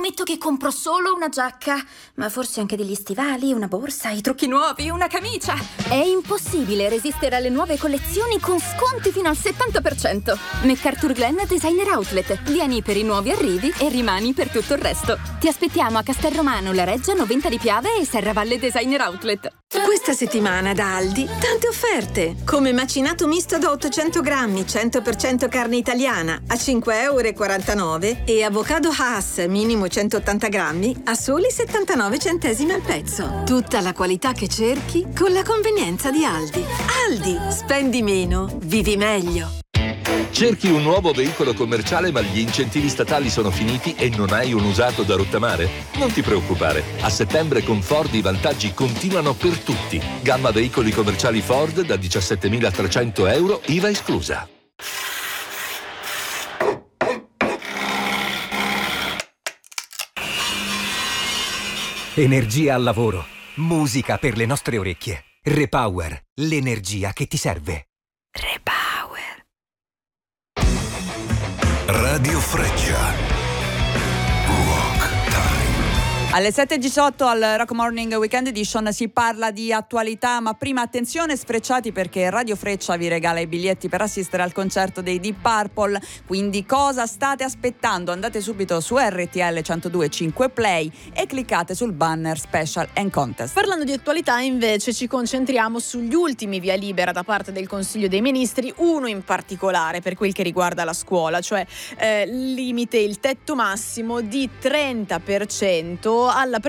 Prometto che compro solo una giacca, ma forse anche degli stivali, una borsa, i trucchi nuovi, una camicia. È impossibile resistere alle nuove collezioni con sconti fino al 70%. MacArthur Glen Designer Outlet. Vieni per i nuovi arrivi e rimani per tutto il resto. Ti aspettiamo a Castelromano, La Reggia, Noventa di Piave e Serravalle Designer Outlet. Questa settimana da Aldi, tante offerte. Come macinato misto da 800 grammi, 100% carne italiana, a 5,49 € e avocado Hass, minimo 180 grammi, a soli 79 centesimi al pezzo. Tutta la qualità che cerchi con la convenienza di Aldi. Aldi, spendi meno, vivi meglio. Cerchi un nuovo veicolo commerciale ma gli incentivi statali sono finiti e non hai un usato da rottamare? Non ti preoccupare, a settembre con Ford i vantaggi continuano per tutti. Gamma veicoli commerciali Ford da 17.300 €, IVA esclusa. Energia al lavoro, musica per le nostre orecchie. Repower, l'energia che ti serve. Radio Freccia. Rock Time. Alle 7:18 al Rock Morning Weekend Edition si parla di attualità, ma prima attenzione sfrecciati perché Radio Freccia vi regala i biglietti per assistere al concerto dei Deep Purple, quindi cosa state aspettando? Andate subito su RTL 102.5 Play e cliccate sul banner Special and Contest. Parlando di attualità invece ci concentriamo sugli ultimi via libera da parte del Consiglio dei Ministri, uno in particolare per quel che riguarda la scuola, cioè il tetto massimo di 30% alla